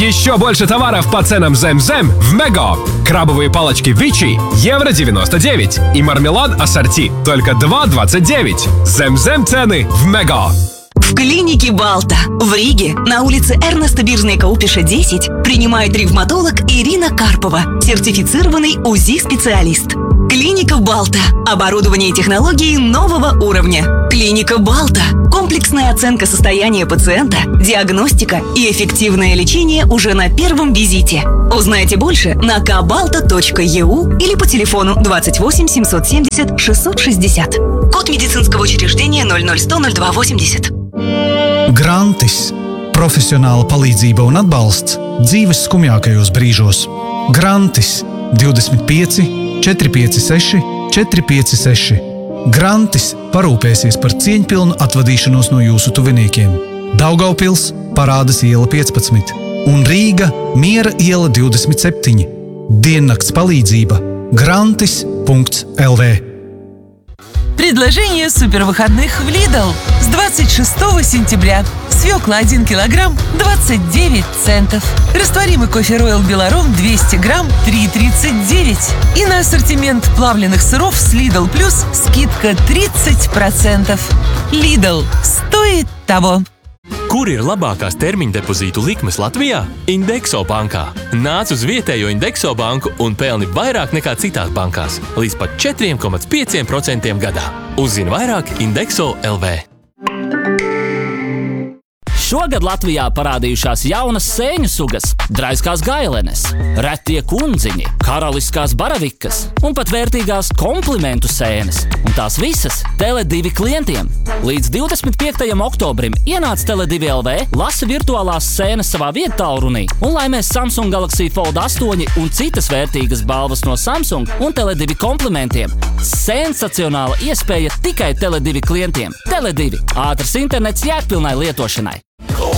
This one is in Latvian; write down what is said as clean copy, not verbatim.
Еще больше товаров по ценам Зем-Зем в Мега. Крабовые палочки Вичи евро 99 и мармелад ассорти только 2,29. Зем-Зем цены в Мега. В клинике Балта в Риге на улице Эрнеста Биржнейка-Упиша, 10 принимает ревматолог Ирина Карпова, сертифицированный УЗИ-специалист. Клиника Балта. Оборудование и технологии нового уровня. Клиника Балта. Комплексная оценка состояния пациента, диагностика и эффективное лечение уже на первом визите. Узнайте больше на kbalta.eu или по телефону 28 770 660. Код медицинского учреждения 001000280. Grantis – profesionāla palīdzība un atbalsts dzīves skumjākajos brīžos. Grantis 25 456 456. Grantis parūpēsies par cieņpilnu atvadīšanos no jūsu tuviniekiem. Daugaupils Parādas iela 15 un Rīga Miera iela 27. Diennakts palīdzība grantis.lv. Предложение супервыходных в Lidl. С 26 сентября. Свекла 1 килограмм 29 центов. Растворимый кофе Royal Беларом 200 грамм 3,39. И на ассортимент плавленых сыров с Lidl Plus скидка 30%. Lidl. Стоит того. Kur ir labākās termiņdepozītu likmes Latvijā? Indexo bankā. Nāc uz vietējo Indexo banku un pelni vairāk nekā citās bankās. Līdz pat 4,5% gadā. Uzzini vairāk Indexo.lv. Šogad Latvijā parādījušās jaunas sēņu sugas, draiskās gailenes, retie kundziņi, karaliskās baravikas un pat vērtīgās komplimentu sēnes. Un tās visas Tele2 klientiem. Līdz 25. oktobrim ienāc Tele2.lv, lasa virtuālās sēnes savā viedtālrunī un laimēs Samsung Galaxy Fold 8 un citas vērtīgas balvas no Samsung un Tele2 komplimentiem. Sensacionāla iespēja tikai Tele2 klientiem. Tele2 – ātrs internets jēgpilnai lietošanai.